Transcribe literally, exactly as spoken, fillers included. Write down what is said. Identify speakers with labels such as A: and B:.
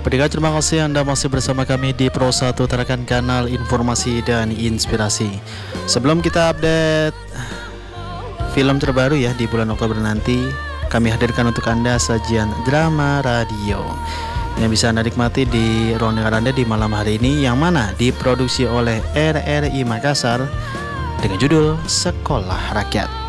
A: Pendengar, terima kasih Anda masih bersama kami di Pro satu Tarakan, kanal informasi dan inspirasi. Sebelum kita update film terbaru ya di bulan Oktober nanti, kami hadirkan untuk Anda sajian drama radio yang bisa Anda nikmati di ruang dengar Anda di malam hari ini, yang mana diproduksi oleh R R I Makassar dengan judul Sekolah Rakyat.